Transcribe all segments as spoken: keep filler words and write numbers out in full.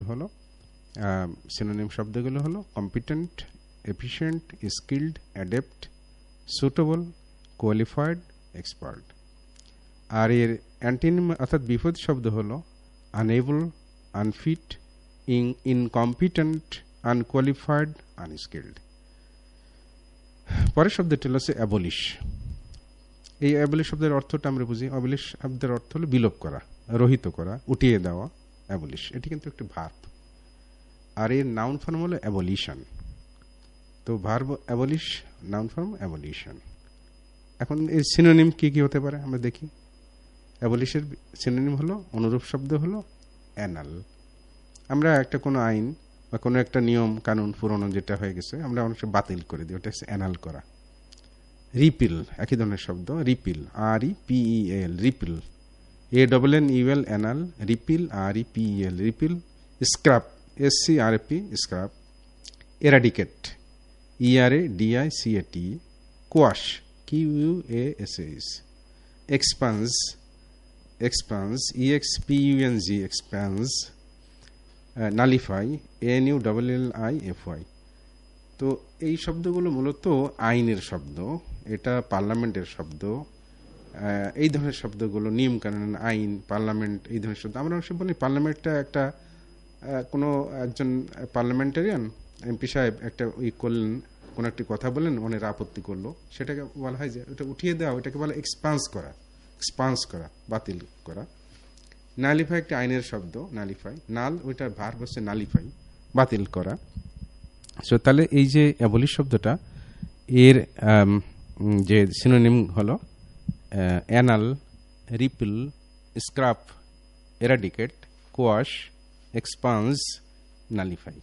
হলো সিনোনিম শব্দগুলো হলো competent, efficient, skilled, adept, suitable, qualified, expert. আর এর অ্যান্টিনিম অর্থাৎ বিপরীত শব্দ হলো unable, unfit, in incompetent, unqualified, unskilled. পরের শব্দটি হলো হচ্ছে অ্যাবলিশ। এই অ্যাবলিশ শব্দের অর্থটা আমরা বুঝি। অ্যাবলিশ শব্দের অর্থ হলো বিলোপ করা, রহিত করা, উঠিয়ে দেওয়া। অ্যাবলিশ এটি কিন্তু একটি ভার্ব, আর এর নাউন ফর্ম হলো অ্যাবলিশন। তো verb abolish, noun form abolition. এখন এর সিনোনিম কি কি হতে পারে আমরা দেখি। অ্যাবলিশের সিনোনিম হলো, অনুরূপ শব্দ হলো অ্যানাল। আমরা একটা কোনো আইন বা কোনো একটা নিয়ম কানুন পুরনো যেটা হয়ে গেছে আমরা অনেক বাতিল করে দিই, ওটা হচ্ছে অ্যানাল করা। রিপিল একই ধরনের শব্দ, repeal, R E পিই L, repeal, A double N UL, anal, repeal, R E পিই L, repeal. Scrap, S C R P, scrap. এরাডিকেট, E R A D I C A T, quash, Q U A S S. Expanse, expanse, E x P U N G, expanse. Nullify, N U double L I F Y. তো এই শব্দগুলো মূলত আইনের শব্দ, এটা পার্লামেন্টের শব্দ। এই ধরনের শব্দগুলো নিয়ম কানুন, আইন, পার্লামেন্ট, এই ধরনের শব্দ আমরা অবশ্যই বলি। পার্লামেন্টটা একটা কোনো একজন পার্লামেন্টারিয়ান এমপি সাহেব একটা ই করলেন, কোনো একটি কথা বললেন, অনেক আপত্তি করলো, সেটাকে বলা হয় যে ওটা উঠিয়ে দেওয়া, ওটাকে বলা এক্সপান্স করা, এক্সপান্স করা, বাতিল করা। নালিফাই একটা আইনের শব্দ, নালিফাই, নাল ওইটার ভার্ব হচ্ছে নালিফাই, বাতিল করা। সো তাহলে এই যে অ্যাবলিশ শব্দটা, এর যে সিনোনিম হলো anal, repeal, scrap, এরাডিকেট, quash, expanse, nullify.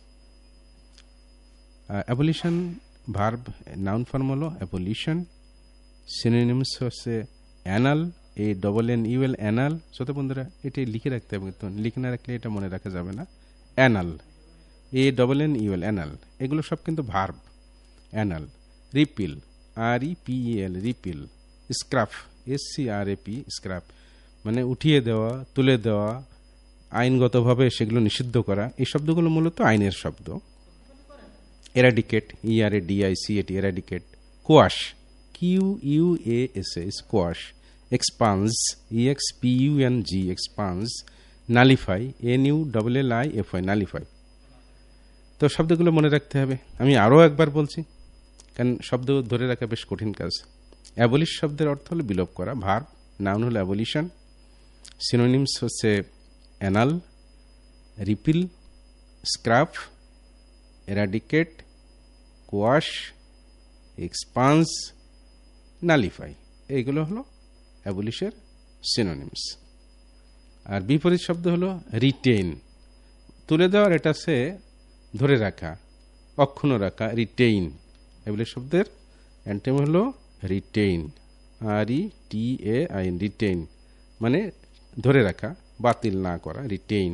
Abolition verb, noun form হলো অ্যাবলিশন, সিনোনিমস হচ্ছে অ্যানাল, এ ডবল এন ইউএল, অ্যানাল। শ্রোতা বন্ধুরা এটি লিখে রাখতে হবে, কিন্তু লিখে না রাখলে এটা মনে রাখা যাবে না। অ্যানাল, এ ডবল এন ইউএল, অ্যানাল, এগুলো সব কিন্তু verb. Anal, repeal, R E P L, repeal, scrap, S C R A P, scrap, মানে উঠিয়ে দেওয়া, তুলে দেওয়া, আইনগতভাবে সেগুলো নিষিদ্ধ করা। এই শব্দগুলো মূলত আইনের শব্দ। এরাডিকেট, ই আর A D I C A T, এরাডিকেট। Quash, Q U A S S, quash. Expanse, E x P U N G, expanse. Nullify, N U double L I F I, nullify. তো শব্দগুলো মনে রাখতে হবে। আমি আরও একবার বলছি, কারণ শব্দ ধরে রাখা বেশ কঠিন কাজ। অ্যাবলিশ শব্দের অর্থ হলো বিলোপ করা, ভার্ব, নাউন হলো অ্যাবলিশন, সিনোনিমস হচ্ছে anal, repeal, scrap, এরাডিকেট, quash, expanse, nullify. এইগুলো হলো অ্যাবলিশের সিনোনিমস। আর বিপরীত শব্দ হলো রিটেইন, তুলে দেওয়ার, এটা সে ধরে রাখা, অক্ষুণ্ণ রাখা, রিটেইন। অ্যাবলিশ শব্দের অ্যান্টোনিম হলো retain, R E T A I N, retain, মানে ধরে রাখা, বাতিল না করা, রিটেইন।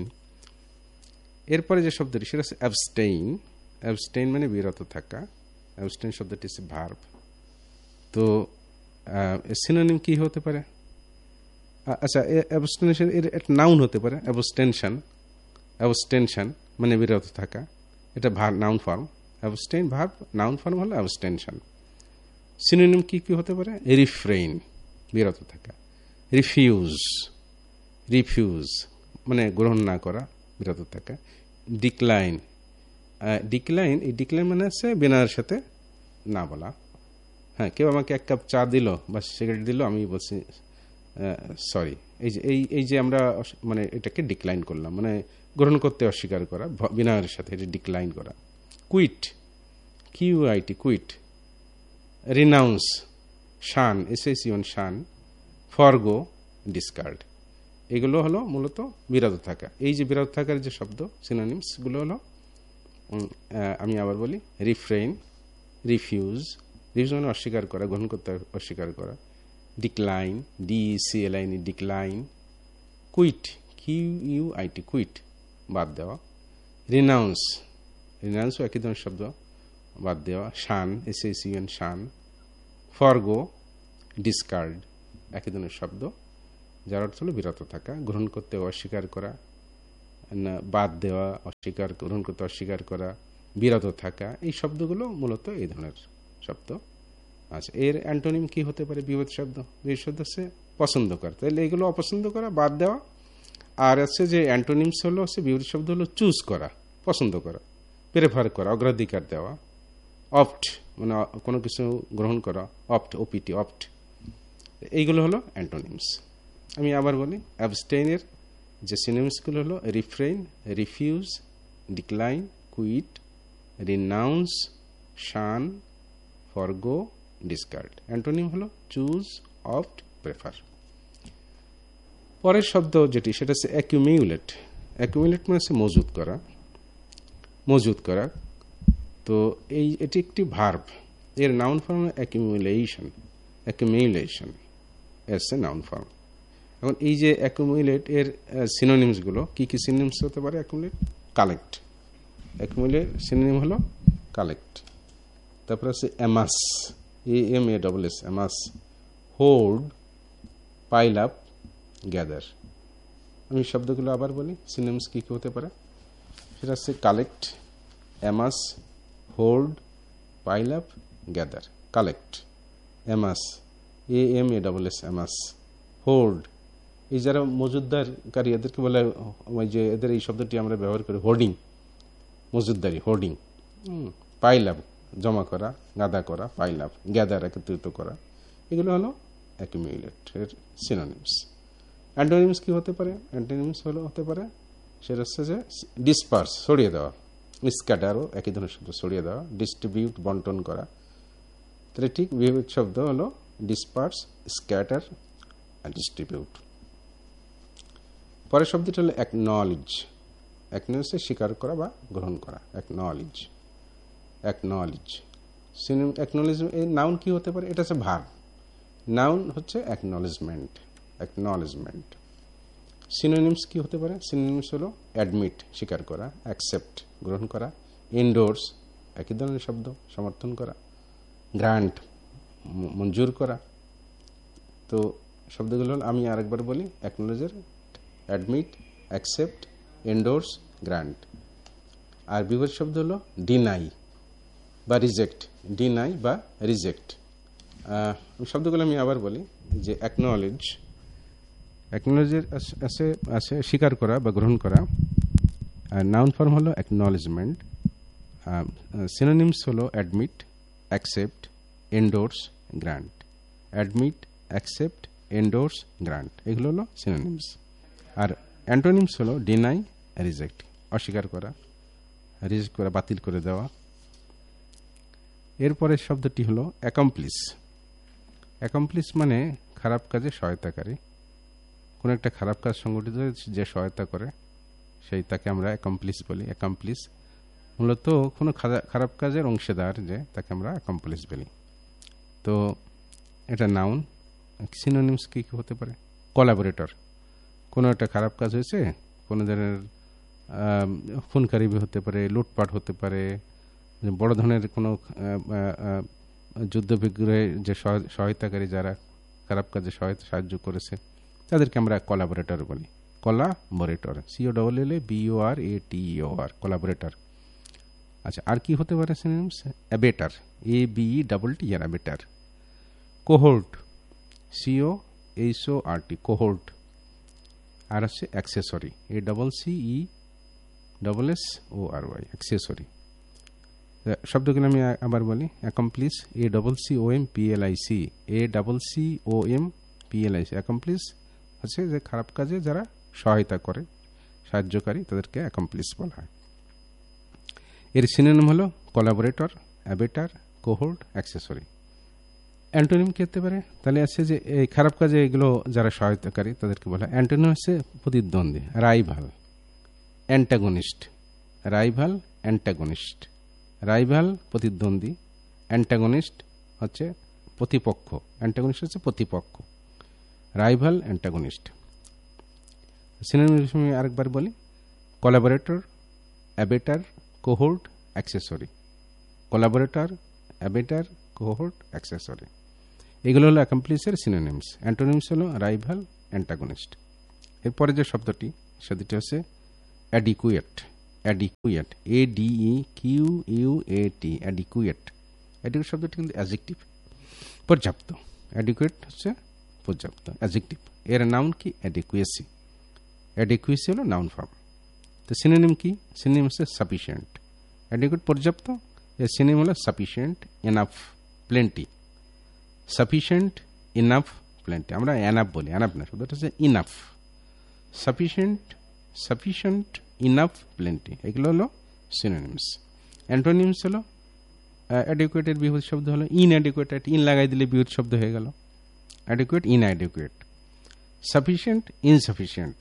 এরপরে যে শব্দটি সেটা হচ্ছে অ্যাবস্টেইন। অ্যাবস্টেইন মানে বিরত থাকা। অ্যাবস্টেইন শব্দটি হচ্ছে ভার্ব। তো সিনোনিম কি হতে পারে? আচ্ছা, অ্যাবস্টেনশন এর একটা নাউন হতে পারে, অ্যাবস্টেনশন। অ্যাবস্টেনশন মানে বিরত থাকা, এটা verb, noun form. Abstain verb, noun form হলো অ্যাবস্টেনশন। সিনোনিম কি কি হতে পারে? রিফ্রেইন, বিরত থাকা। রিফিউজ, রিফিউজ মানে গ্রহণ না করা, বিরত থাকা। ডিক্লাইন, ডিক্লাইন, এই ডিক্লাইন মানে হচ্ছে বিনয়ের সাথে না বলা। হ্যাঁ, কেউ আমাকে এক কাপ চা দিল বা সিগারেট দিল, আমি বলছি সরি। এই যে এই এই যে আমরা মানে এটাকে ডিক্লাইন করলাম, মানে গ্রহণ করতে অস্বীকার করা, বিনয়ের সাথে, এটা ডিক্লাইন করা। Quit, Q I T, quit. Renowned, Shaan, S S Yoon, Shaan. ফরগো, discard. এগুলো হলো মূলত বিরত থাকা। এই যে বিরত থাকার যে শব্দ সিনোনিমসগুলো হলো, আমি আবার বলি, রিফ্রেইন, রিফিউজ, রিফিউজ মানে অস্বীকার করা, গ্রহণ করতে অস্বীকার করা। Decline, D C L I, decline. Quit, Q U I T, quit, বাদ দেওয়া। রিনাউন্স, রিনাউন্সও একই ধরনের শব্দ, বাদ দেওয়া। শান, এস এস ইউএন, শান। ফরগো, ডিসকার্ড, একই ধরনের শব্দ, যার অর্থ হলো বিরত থাকা, গ্রহণ করতে অস্বীকার করা, না বাদ দেওয়া, অস্বীকার গ্রহণ করতে অস্বীকার করা, বিরত থাকা, এই শব্দগুলো মূলত এই ধরনের শব্দ। আচ্ছা, এর অ্যান্টোনিম কি হতে পারে? বিপরীত শব্দ। বিপরীত শব্দ হচ্ছে পছন্দ করা, তাহলে এগুলো অপছন্দ করা, বাদ দেওয়া। আর হচ্ছে যে অ্যান্টোনিমস হলো হচ্ছে বিপরীত শব্দ হলো চুজ করা, পছন্দ করা, প্রেফার করা, অগ্রাধিকার দেওয়া, অপ্ট মানে কোনো কিছু গ্রহণ করা, অপ্ট, ওপিটি, অপ্ট, এইগুলো হলো অ্যান্টোনিমস। আমি আবার বলি, অ্যাবস্টেইনের যে সিনোনিমসগুলো হলো refrain, refuse, decline, quit, renowned, শান, ফরগো, ডিসকার্ড। অ্যান্টোনিম হলো চুজ, অপ্ট, প্রেফার। পরের শব্দ যেটি সেটা হচ্ছে অ্যাকিউমিউলেট। অ্যাকিউমিউলেট মানে হচ্ছে মজুত করা, মজুত করা। তো এই এটি একটি ভার্ব, এর noun form accumulation, accumulation S a noun form. এখন এই যে অ্যাকিউমুলেট এর সিনোনিমসগুলো কি কি? সিনোনিমস হতে পারে অ্যাকিউমুলেট? কালেক্ট, অ্যাকিউমুলেট সিনোনিম হলো কালেক্ট। তারপরে হচ্ছে amass, A M A double S, amass, horde, pile up, gather. আমি শব্দগুলো আবার বলি, সিনোনিমস কি কি হতে পারে। সেটা হচ্ছে collect, amass, horde, pile up, gather. Collect, amass, A M A double S, amass. Horde, এই যারা মজুদদারকারী এদেরকে বলে, ওই যে এদের এই শব্দটি আমরা ব্যবহার করি, হোর্ডিং, মজুদদারি, হোর্ডিং। পাইল আপ, জমা করা, গাদা করা, পাইল আপ, গ্যাদার, একত্রিত করা। এগুলো হলো অ্যাকিউমুলেট এর সিনোনিমস। অ্যান্টোনিমস কি হতে পারে? অ্যান্টোনিমস হলো হতে পারে সেটা হচ্ছে যে ডিসপার্স, ছড়িয়ে দেওয়া, স্ক্যাটারও একই ধরনের শব্দ, ছড়িয়ে দেওয়া, ডিস্ট্রিবিউট, বন্টন করা। তাহলে ঠিক বিপরীত শব্দ হলো ডিসপার্স, স্ক্যাটার, ডিস্ট্রিবিউট। পরের শব্দটি হলো অ্যাকনলেজ। অ্যাকনলেজ স্বীকার করা বা গ্রহণ করা, অ্যাকনলেজ, অ্যাকনলেজ। অ্যাকনলেজ এর নাউন কি হতে পারে? এটা হচ্ছে ভার্ব, নাউন হচ্ছে অ্যাকনলেজমেন্ট, অ্যাকনলেজমেন্ট। সিনোনিমস কি হতে পারে? সিনোনিমস হলো অ্যাডমিট, স্বীকার করা, অ্যাকসেপ্ট, গ্রহণ করা, এন্ডোর্স, একই ধরনের শব্দ, সমর্থন করা, গ্রান্ট, মঞ্জুর করা। তো শব্দগুলো আমি আরেকবার বলি, অ্যাকনোলেজের অ্যাডমিট, অ্যাকসেপ্ট, এন্ডোর্স, গ্রান্ট। আর বিপরীত শব্দ হলো ডিনাই বা রিজেক্ট, ডিনাই বা রিজেক্ট। শব্দগুলো আমি আবার বলি যে অ্যাকনোলেজ, অ্যাকনোলেজের আছে আছে স্বীকার করা বা গ্রহণ করা, আর নাউন ফর্ম হলো অ্যাকনোলেজমেন্ট। সিনোনিমস হলো admit, accept, endorse, grant. Admit, accept, endorse, grant, এগুলো হলো সিনোনিমস। আর অ্যান্টোনিমস হলো ডিনাই, রিজেক্ট, অস্বীকার করা, রিজেক্ট করা, বাতিল করে দেওয়া। এরপরের শব্দটি হলো অ্যাকমপ্লিস। অ্যাকমপ্লিস মানে খারাপ কাজে সহায়তাকারী, কোনো একটা খারাপ কাজ সংগঠিত যে সহায়তা করে সেই তাকে আমরা অ্যাকমপ্লিস বলি। অ্যাকমপ্লিস মূলত কোনো খারাপ কাজের অংশীদার, যে তাকে আমরা অ্যাকমপ্লিস বলি। তো এটা নাউন। সিনোনিমস কি কি হতে পারে? কোলাবোরেটর, কোনো একটা খারাপ কাজ হয়েছে, কোনো ধরনের খুনকারী হতে পারে, লুটপাট হতে পারে, বড় ধরনের কোনো যুদ্ধ বিগ্রহে যে সহায়তাকারী, যারা খারাপ কাজে সহায়তা সাহায্য করেছে তাদেরকে আমরা কোলাবোরেটর বলি। কোলাবোরেটর, সিও ডবল এল এ বিও আর এ টি ও আর, কোলাবোরেটর। আচ্ছা, আর কি হতে পারে synonyms? অ্যাবেটার, A B E double T R, অ্যাবেটার। Cohort, CO H O R T, cohort. আর হচ্ছে অ্যাক্সেসরি, এ double C E double S ও আর ওয়াই, অ্যাক্সেসরি। শব্দগুলো আমি আবার বলি, accomplished, A double C O M P L I C, A double C O M P L I C. Accomplished হচ্ছে যে খারাপ কাজে যারা সহায়তা করে, সাহায্যকারী, তাদেরকে অ্যাকমপ্লিস বলা হয়। এর সিনোনিম হলো কোলাবোরেটর, অ্যাবেটার, কোহোর্ট, অ্যাক্সেসরি। অ্যান্টোনিম কি হতে পারে? তাহলে আছে যে এই খারাপ কাজে এগুলো যারা সহায়তাকারী তাদেরকে বলা হয়। অ্যান্টোনিম হচ্ছে প্রতিদ্বন্দ্বী, rival, antagonist, rival, antagonist. Rival প্রতিদ্বন্দ্বী, অ্যান্টাগনিস্ট হচ্ছে প্রতিপক্ষ, অ্যান্টাগনিস্ট হচ্ছে প্রতিপক্ষ, রাইভাল, অ্যান্টাগনিস্ট। সিনোনিম আমি আরেকবার বলি, collaborator, অ্যাবেটার, cohort, accessory. Collaborator, অ্যাবেটার, cohort, accessory, এগুলো হলো অ্যাকমপ্লিসের সিনোনিমস। অ্যান্টোনিমস হলো রাইভাল, অ্যান্টাগনিস্ট। এরপরে যে শব্দটি সেটি হচ্ছে adequate, adequate, A D E Q U A T, adequate. Adequate শব্দটি কিন্তু অ্যাডজেক্টিভ, পর্যাপ্ত। অ্যাডিকুয়েট হচ্ছে পর্যাপ্ত, অ্যাডজেক্টিভ। এর নাউন কি? অ্যাডিকুয়েসি। অ্যাডিকুয়েসি হলো নাউন ফর্ম। তো সিনোনিম কি? সিনোনিম হচ্ছে সাফিসিয়েন্ট। অ্যাডিকুয়েট পর্যাপ্ত, এর সিনোনিম হলো sufficient, enough, plenty. Sufficient, enough, plenty. আমরা এনাফ বলি, এনাফ না, শব্দটা হচ্ছে enough. Sufficient, sufficient, enough, plenty, এগুলো হলো সিনোনিমস। অ্যান্টোনিমস হলো অ্যাডিকুয়েটের বিপরীত শব্দ হলো ইনঅ্যাডিকুয়েট। ইন লাগাই দিলে বিপরীত শব্দ হয়ে গেল অ্যাডিকুয়েট, ইনঅ্যাডিকুয়েট। Sufficient, insufficient.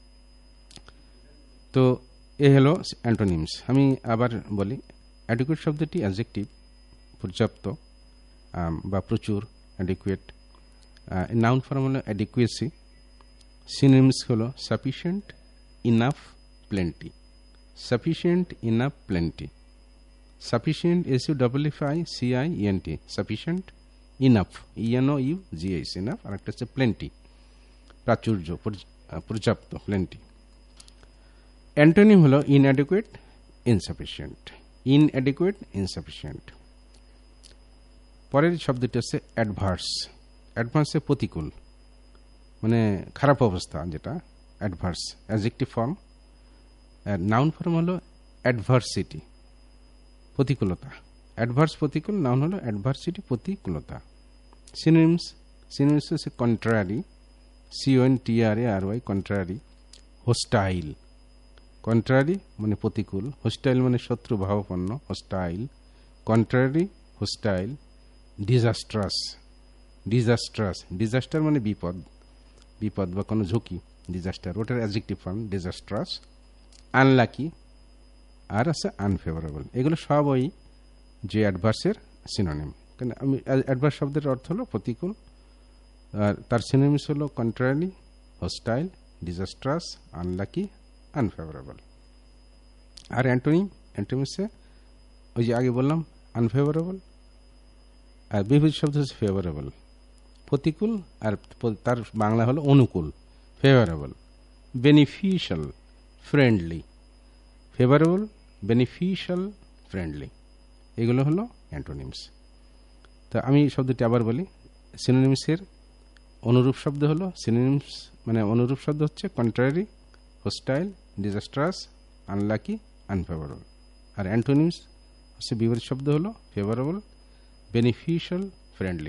তো এ হলো অ্যান্টোনিমস। আমি আবার বলি, অ্যাডিকুয়েট শব্দটি অ্যাডজেক্টিভ, পর্যাপ্ত বা প্রচুর, অ্যাডিকুয়েট। নাউন ফর্ম হলো অ্যাডিকুয়েসি। সিনোনিমস হলো sufficient, enough, plenty. Sufficient, enough, plenty. Sufficient, S U double F I C I N T, sufficient. Enough, ENO you G H, enough. আর একটা হচ্ছে প্লেন্টি, প্রাচুর্য, পর্যাপ্ত, প্লেন্টি। অ্যান্টোনিম হলো inadequate, insufficient. Inadequate, insufficient. পরের শব্দটি হচ্ছে adverse. অ্যাডভার্সে প্রতিকূল, মানে খারাপ অবস্থা, যেটা adverse, adjective form. Noun form হলো অ্যাডভার্সিটি, প্রতিকূলতা। অ্যাডভার্স, প্রতিকূল। নাউন হলো অ্যাডভার্সিটি, প্রতিকূলতা। সিনোনিমস, সিনোনিমস হচ্ছে কন্ট্রারি, সিওএন টি আর এ আর ওয়াই, কন্ট্রারি। হোস্টাইল, কন্ট্রারি মানে প্রতিকূল, হোস্টাইল মানে শত্রু ভাবাপন্ন, hostile, contrary, hostile. Disastrous, disastrous, disaster মানে বিপদ, বিপদ বা কোনো ঝুঁকি, ডিজাস্টার, ওটার অ্যাডজেক্টিভ ফর্ম ডিজাস্ট্রাস। আনলাকি, আর আছে আনফেভারেবল। এগুলো সবই যে অ্যাডভার্সের সিনোনিম। কেন আমি অ্যাডভার্স শব্দের অর্থ হলো প্রতিকূল, আর তার সিনোনিমস হলো contrary, hostile, disastrous, unlucky, unfavourable. আর অ্যান্টোনিম, অ্যান্টোনিমসে ওই যে আগে বললাম আনফেভারেবল, আর বিপরীত শব্দ হচ্ছে ফেভারেবল, প্রতিকূল, আর তার বাংলা হলো অনুকূল, favourable. Beneficial, friendly, favourable, beneficial, friendly, এগুলো হলো অ্যান্টোনিমস। তা আমি শব্দটি আবার বলি। সিনোনিমসের অনুরূপ শব্দ হলো, সিনোনিমস মানে অনুরূপ শব্দ হচ্ছে contrary, hostile, disastrous, unlucky, unfavourable. আর অ্যান্টোনিমস হচ্ছে বিপরীত শব্দ হলো ফেভারেবল, বেনিফিশিয়াল, ফ্রেন্ডলি।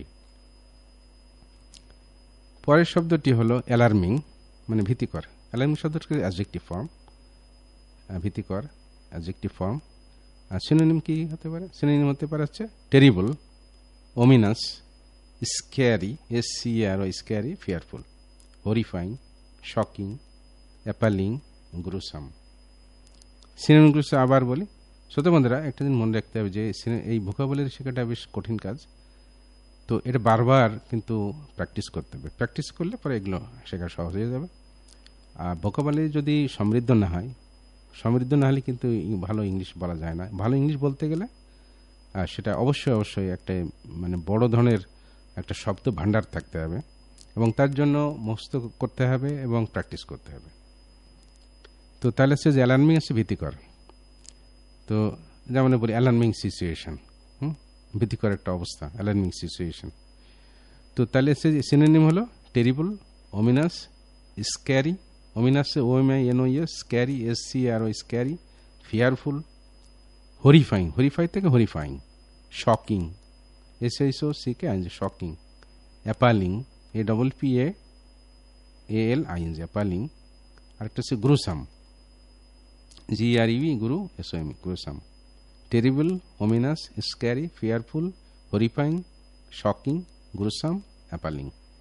পরের শব্দটি হলো অ্যালার্মিং, মানে ভীতিকর। অ্যালার্মিং শব্দটি অ্যাডজেক্টিভ ফর্ম, ভীতিকর, অ্যাডজেক্টিভ ফর্ম। আর সিনোনিম কি হতে পারে? সিনোনিম হতে পারে হচ্ছে টেরিবল, ওমিনাস, স্ক্যারি, এস সি আর Y, scary, fearful, horrifying, shocking, appalling, gruesome. সিনোনিমগুলো আবার বলি। শ্রোতা বন্ধুরা, একটা দিন মনে রাখতে হবে যে এই ভোকাবুলারি শেখাটা বেশ কঠিন কাজ। তো এটা বারবার কিন্তু প্র্যাকটিস করতে হবে। প্র্যাকটিস করলে পরে এগুলো শেখা সহজ হয়ে যাবে। আর ভোকাবুলারি যদি সমৃদ্ধ না হয়, সমৃদ্ধ না হলে কিন্তু ভালো ইংলিশ বলা যায় না। ভালো ইংলিশ বলতে গেলে সেটা অবশ্যই অবশ্যই একটা মানে বড় ধরনের একটা শব্দ ভাণ্ডার থাকতে হবে, এবং তার জন্য মুখস্থ করতে হবে এবং প্র্যাকটিস করতে হবে। তো তাহলে সে যে অ্যালার্মিং আছে ভীতিকর, তো যেমন বলি অ্যালার্মিং সিচুয়েশন, হুম, ভীতিকর একটা অবস্থা, অ্যালার্মিং সিচুয়েশন। তো তাহলে সে সিনোনিম হলো terrible, ওমিনাস, scary, ওমিনাস O M I N O S, scary, S C R O, scary, fearful, horrifying, হরিফাই থেকে horrifying, shocking, S H O C K আইন জি, shocking, appalling, A double P A A L I N G, appalling. আরেকটা হচ্ছে gruesome, G are you Guru S O M, gruesome. Terrible, ওমিনাস, scary, fearful, horrifying, shocking, gruesome, appalling.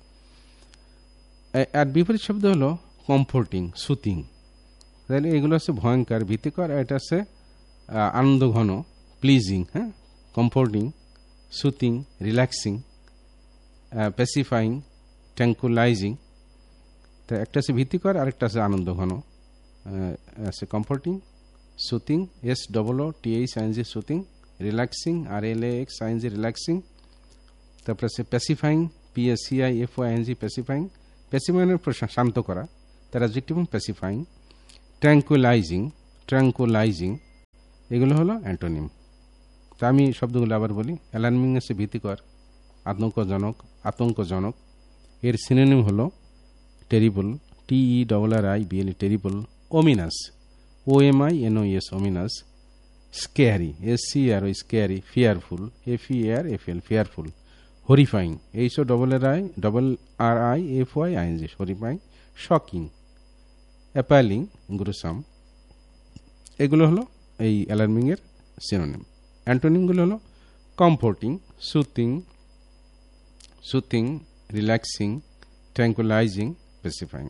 আর বিপরীত শব্দ হলো comforting, soothing. তাহলে এগুলো হচ্ছে ভয়ঙ্কর, ভীতিকর। এটা হচ্ছে আনন্দ ঘন, প্লিজিং, হ্যাঁ, কমফোর্টিং, সুতিং, রিল্যাক্সিং, প্যাসিফাইং, ট্যাঙ্কুলাইজিং। তো একটা আছে ভীতিকর, আরেকটা আছে আনন্দ ঘন, আছে comforting, soothing, S double O T H আইন জি, সুতিং, রিল্যাক্সিং, আর এল এ এক্স আইন জি, রিল্যাক্সিং। তারপরে আছে প্যাসিফাইং, P S C I F O আইন জি, প্যাসিফাইং। প্যাসিফাইং শান্ত করা, তার অ্যাডজেক্টিভ প্যাসিফাইং। ট্র্যাঙ্কুলাইজিং, ট্র্যাঙ্কুলাইজিং, এগুলো হলো অ্যান্টোনিম। তা আমি শব্দগুলো আবার বলি। অ্যালার্মিং আছে ভীতিকর, আতঙ্কজনক, আতঙ্কজনক। এর সিনোনিম হলো terrible, T E double R I B L, terrible. ওমিনাস, O M I N O S, ওমিনাস। Scary, S C R O, scary. Fearful, F E R F L, fearful. Horrifying, H O double R I double R I F Y I N G, horrifying. Shocking, appalling, gruesome. এগুলো হলো এই alarming এর synonym. অ্যান্টোনিমগুলো হলো comforting, soothing, soothing, relaxing, ট্র্যাঙ্কুলাইজিং, পেসিফাইং।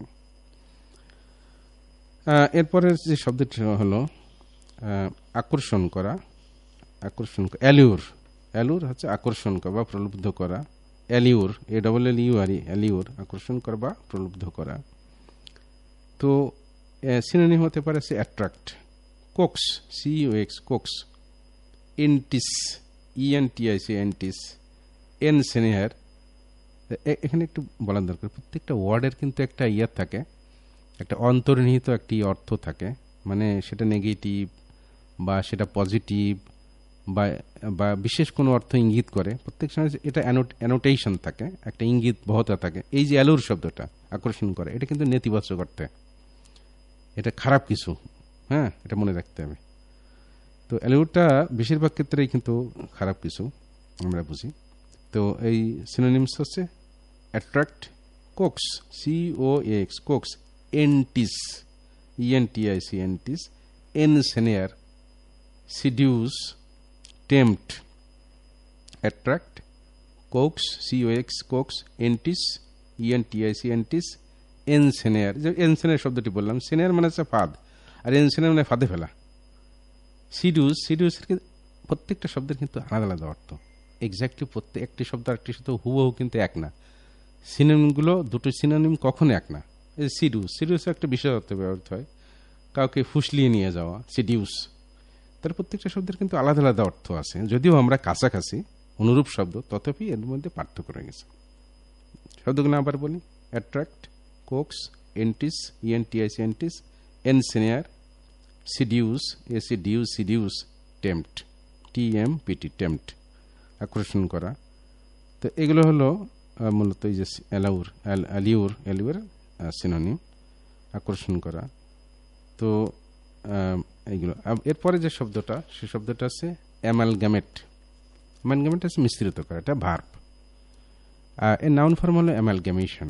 এরপরের যে শব্দটি হলো আকর্ষণ করা, আকর্ষণ, অ্যালিউর। অ্যালুর হচ্ছে আকর্ষণ করা বা প্রলুব্ধ করা। অ্যালিউর, এ ডবল এল ইউ আর ই, অ্যালিউর, আকর্ষণ করা বা প্রলুব্ধ করা। তো সিনোনিম হতে পারে সে attract, Cokes, C O x, Cokes. এন্টিস, E N T I C, এন্টিস। এনসেনিয়ার, এখানে একটু বলার দরকার, প্রত্যেকটা ওয়ার্ডের কিন্তু একটা ইয়ার থাকে, একটা অন্তর্নিহিত একটি অর্থ থাকে। মানে সেটা নেগেটিভ বা সেটা পজিটিভ বা বা বিশেষ কোনো অর্থ ইঙ্গিত করে। প্রত্যেক সময় এটা অ্যানোটেশন থাকে, একটা ইঙ্গিত বহতা থাকে। এই যে অ্যালুর শব্দটা, আকর্ষণ করে, এটা কিন্তু নেতিবাচক অর্থে, এটা খারাপ কিছু। হ্যাঁ, এটা মনে রাখতে হবে। তো অ্যালুরটা বেশিরভাগ ক্ষেত্রেই কিন্তু খারাপ কিছু আমরা বুঝি। তো এই সিনোনিমস হচ্ছে attract, Cokes, C O x, Cokes. এন্টিস, E N T I C, এন্টিস। এনসেনিয়ার, seduce, tempt. Attract, Cokes, C O x, Cokes. এন্টিস, E N T I C, এন্টিস। এনসেনিয়ার, যে এনসেনিয়ার শব্দটি বললাম, সেনিয়ার মানে হচ্ছে ফাঁদ, আর এনসেনিয়ার মানে ফাঁদে ফেলা। সিডিউস, সিডিউসের প্রত্যেকটা শব্দের কিন্তু আলাদা আলাদা অর্থ। এক্স্যাক্টলি প্রত্যেক একটি শব্দ আরেকটি শব্দ হুবহু কিন্তু এক না। সিনোনিমগুলো, দুটো সিনোনিম কখনো এক না। এই সিডিউস, সিডিউসের একটা বিশেষ অর্থে ব্যবহৃত হয়, কাউকে ফুসলিয়ে নিয়ে যাওয়া, সিডিউস। তার প্রত্যেকটা শব্দের কিন্তু আলাদা আলাদা অর্থ আছে, যদিও আমরা কাছাকাছি অনুরূপ শব্দ, তথাপি এর মধ্যে পার্থক্য রয়ে গেছে। শব্দগুলো আবার বলি। Attract, Cokes, এন্টিস, E N T I C, এন্টিস। এনসেনিয়ার, seduce, A C dues, seduce. Tempt, T M P T, tempt, আকর্ষণ করা। তো এগুলো হলো মূলত এই যে অ্যালাউর, অ্যালিউর, অ্যালিউর সিনোনিম, আকর্ষণ করা। তো এইগুলো। এরপরে যে শব্দটা, সে শব্দটা আছে অ্যামালগামেট। অ্যামালগামেট আছে মিশ্রিত করা, এটা ভার্ব। এর নাউন ফর্ম হলো অ্যামালগামেশন।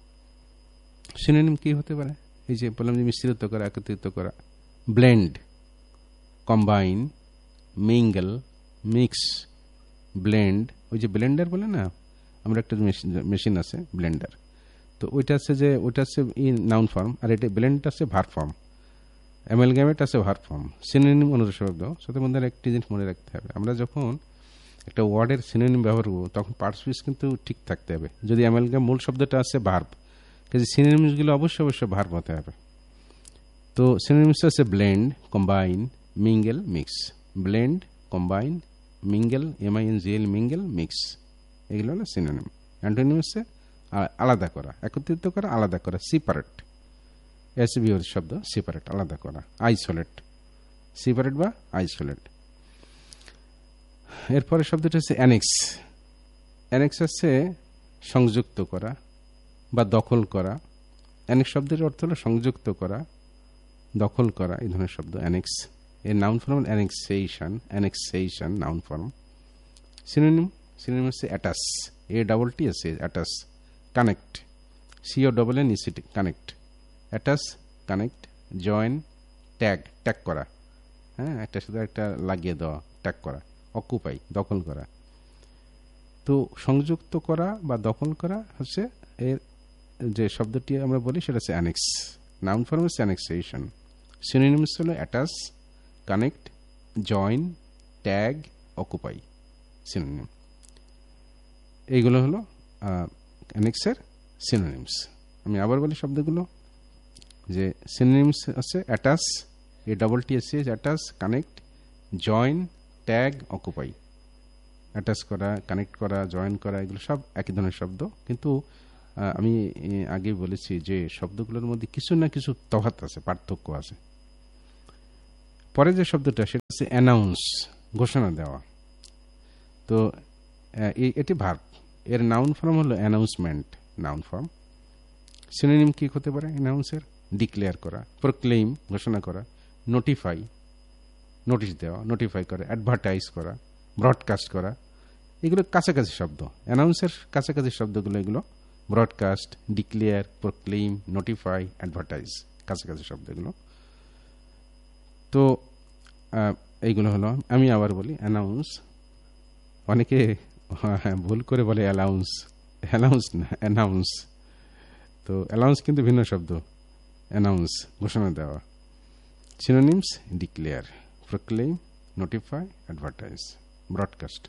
সিনোনিম কি হতে পারে? এই যে বললাম যে মিশ্রিত করা, একত্রিত করা। Blend, combine, mingle, mix, blend. ওই যে ব্লেন্ডার বলে না, আমরা একটা মেশিন আছে ব্লেন্ডার, তো ওইটা আছে যে ওইটা আছে নাউন ফর্ম, আর এটা ব্লেন্ড আছে ভার্ব ফর্ম। অ্যামালগামেট আছে ভার্ব ফর্ম। সিনোনিম অনুরূপ শব্দ। সাথে মধ্যে একটি জিনিস মনে রাখতে হবে, আমরা যখন একটা ওয়ার্ডের সিনোনিম ব্যবহার করবো তখন পার্টস পিস কিন্তু ঠিক থাকতে হবে। যদি অ্যামালগাম মূল শব্দটা আছে ভার্ব, কাজে সিনোনিমসগুলো অবশ্যই অবশ্যই ভার্ব হতে হবে। তো সিনোনিমস আছে blend, combine, mingle, mix. Blend, combine, mingle, M I N G L, mingle, mix. এগুলো হলো সিনোনিম। অ্যান্টোনিম হচ্ছে আলাদা করা, একত্রিত করা, আলাদা করা, সেপারেট। এস বি ওর শব্দ, সেপারেট, আলাদা করা। আইসোলেট, সেপারেট বা আইসোলেট। এরপরে শব্দটা হচ্ছে অ্যানেক্স। অ্যানেক্স হচ্ছে সংযুক্ত করা বা দখল করা। অ্যানেক্স শব্দের অর্থ হলো সংযুক্ত করা, দখল করা, এই ধরনের শব্দ অ্যানেক্স। এর noun form annexation, annexation noun form. Synonym, synonym হচ্ছে অ্যাটাচ, এ double T S, attach. Connect, C ও double N E C T, connect. Attach, connect, join, tag, tag করা। হ্যাঁ, একটা সাথে একটা লাগিয়ে দেওয়া, ট্যাগ করা। অকুপাই, দখল করা। তো সংযুক্ত করা বা দখল করা হচ্ছে এর যে শব্দটি আমরা বলি, সেটা হচ্ছে অ্যানেক্স। নাউন ফর্ম হচ্ছে অ্যানেক্সেশন। সিনোনিমস হলো attach, connect, join, tag, occupy, synonym. এইগুলো হলো অ্যানেক্সের সিনোনিমস। আমি আবার বলি শব্দগুলো, যে সিনোনিমস হচ্ছে অ্যাটাচ, এ double T S, attach, connect, join, tag, occupy. Attach করা, কানেক্ট করা, জয়েন করা, এগুলো সব একই ধরনের শব্দ, কিন্তু আমি আগে বলেছি যে শব্দগুলোর মধ্যে কিছু না কিছু তফাৎ আছে, পার্থক্য আছে। পরে যে শব্দটা সেটা হচ্ছে অ্যানাউন্স, ঘোষণা দেওয়া। তো এটি ভার্ব, এর নাউন ফর্ম হলো অ্যানাউন্সমেন্ট, নাউন ফর্ম। সিনোনিম কি হতে পারে অ্যানাউন্সের? ডিক্লেয়ার করা, প্রোক্লেইম ঘোষণা করা, নোটিফাই নোটিশ দেওয়া, নোটিফাই করা, অ্যাডভার্টাইজ করা, ব্রডকাস্ট করা। এগুলো কাছাকাছি শব্দ, অ্যানাউন্সের কাছাকাছি শব্দগুলো এগুলো। ব্রডকাস্ট, ডিক্লেয়ার, প্রোক্লেইম, নোটিফাই, অ্যাডভার্টাইজ, কাছাকাছি শব্দ এগুলো। তো এইগুলো হলো, আমি আবার বলি অ্যানাউন্স। অনেকে ভুল করে বলে অ্যালাউন্স, অ্যানাউন্স না, অ্যানাউন্স। তো অ্যালাউন্স কিন্তু ভিন্ন শব্দ, অ্যানাউন্স ঘোষণা দেওয়া। Synonyms declare, প্রোক্লেইম, notify, advertise, broadcast.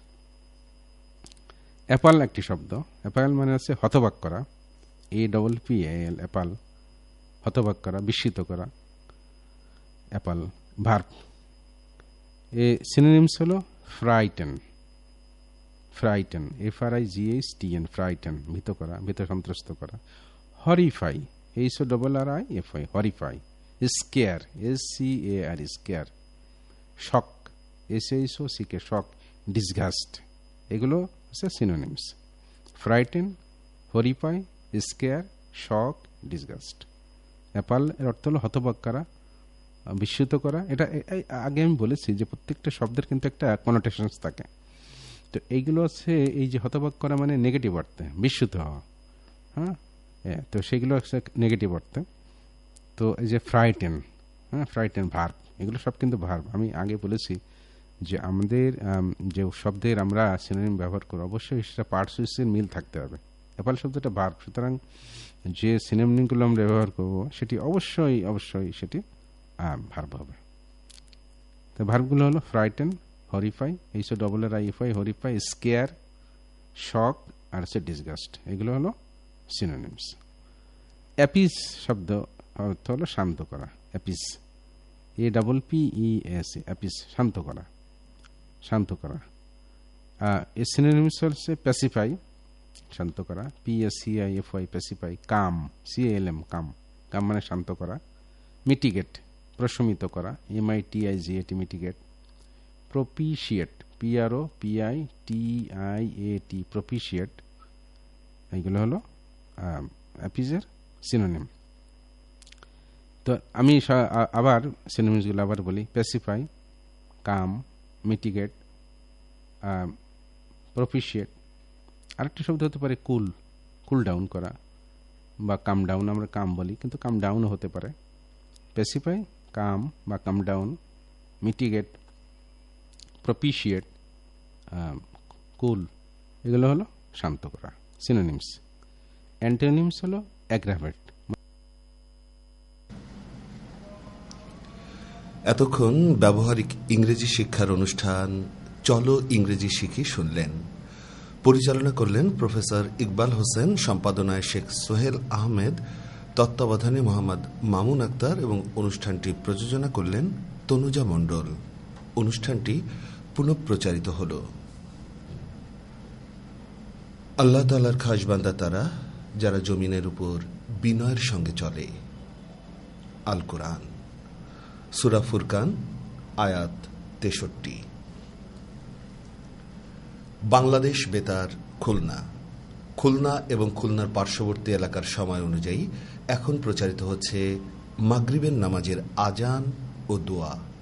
অ্যাপাল একটি শব্দ। অ্যাপাল মানে হচ্ছে হতবাক করা, এ ডবল পি এল, অ্যাপাল, হতবাক করা, বিস্মিত করা। অ্যাপাল ভার্ব। এ সিনোনিমস হলো frighten, frighten, F R I G H T N, frighten, ভীত করা, ভীত সন্ত্রস্ত করা। হরিফাই, H O double R I F I, হরিফাই। Square, S C A R, square. Shock, S H O C K, shock. Disgust, এগুলো হচ্ছে synonyms. Frighten, হরিফাই, square, শক, disgust. অ্যাপাল এর অর্থ হলো হতবাক করা, বিস্মিত করা। এটা আগে আমি বলেছি যে প্রত্যেকটা শব্দের কিন্তু একটা কনোটেশনস থাকে। তো এইগুলো হচ্ছে, এই যে হতবাক করা মানে নেগেটিভ অর্থে, বিস্মিত হওয়া। হ্যাঁ, তো সেগুলো হচ্ছে নেগেটিভ অর্থে। তো এই যে ফ্রাইটেন, হ্যাঁ, ফ্রাইটেন ভার্ব, এগুলো সব কিন্তু ভার্ব। আমি আগে বলেছি যে আমাদের যে শব্দের আমরা সিনোনিম ব্যবহার করি অবশ্যই সেটা পার্ট সুইচের মিল থাকতে হবে। অ্যাপাল শব্দটা ভার্ব, সুতরাং যে সিনোনিমগুলো আমরা ব্যবহার করব সেটি অবশ্যই অবশ্যই সেটি ভার্ব হবে। তো ভার্বগুলো হলো frighten, হরিফাই, H O double R I F I, হরিফাই, square, শক, আর হচ্ছে ডিসগাস্ট। এগুলো হলো সিনোনিমস। অ্যাপিস শব্দ অর্থ হলো শান্ত করা, অ্যাপিস, এ double P E S, Apis, শান্ত করা, শান্ত করা। এর সিনোনিমস হচ্ছে প্যাসিফাই, শান্ত করা, P S C I F I, pacify. Come, C L M, কাম, কাম মানে শান্ত করা। মিটিগেট, প্রশমিত করা, M I T I G এটি, mitigate. প্রপিশিয়েট, P R O P I T I A টি, প্রপিশিয়েট। এইগুলো হলো অ্যাপিসের সিনোনিম। তো আমি আবার সিনোনিমসগুলো আবার বলি। প্যাসিফাই, কাম, মিটিগেট, প্রপিশিয়েট। আরেকটা শব্দ হতে পারে কুল, কুল ডাউন করা, বা কাম ডাউন, আমরা কাম বলি কিন্তু কাম ডাউনও হতে পারে। প্যাসিফাই, কাম বা কাম ডাউন, মিটিগেট, প্রপিশিয়েট, কুল, এগুলো হলো শান্ত করা, সিনোনিমস। অ্যান্টোনিমস হলো অ্যাগ্রাভেট। এতক্ষণ ব্যবহারিক ইংরেজি শিক্ষার অনুষ্ঠান চলো ইংরেজি শিখি শুনলেন। পরিচালনা করলেন প্রফেসর ইকবাল হোসেন, সম্পাদনায় শেখ সোহেল আহমেদ, তত্ত্বাবধানে মোহাম্মদ মামুন আক্তার এবং অনুষ্ঠানটি প্রযোজনা করলেন তনুজা মণ্ডল। অনুষ্ঠানটি পুনঃপ্রচারিত হল। আল্লাহ তাআলার খাস বান্দা তারা যারা জমিনের উপর বিনয়ের সঙ্গে চলে। আল কুরআন, সূরা ফুরকান, আয়াত তেষট্টি। বাংলাদেশ বেতার, খুলনা। খুলনা এবং খুলনার পার্শ্ববর্তী এলাকার সময় অনুযায়ী এখন প্রচারিত হচ্ছে মাগরিবের নামাজের আজান ও দোয়া।